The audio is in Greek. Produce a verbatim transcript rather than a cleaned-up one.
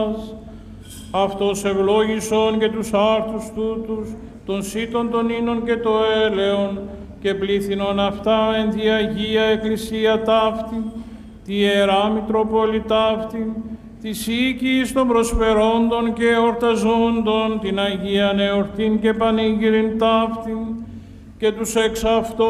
Αυτός ευλόγησον και τους άρτους τούτους, των σύτων των ίνων και το έλεον, και πλήθυνον αυτά εν τη Αγία Εκκλησία ταύτη, τη Ιερά Μητροπόλη ταύτη, της οίκης των προσφερόντων και εορταζόντων, την Αγίαν εορτήν και πανήγυριν ταύτην, και τους εξ αυτών